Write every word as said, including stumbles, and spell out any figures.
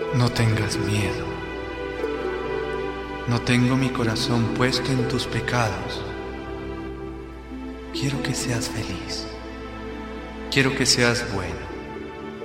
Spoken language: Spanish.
No tengas miedo. No tengo mi corazón puesto en tus pecados. Quiero que seas feliz. Quiero que seas bueno.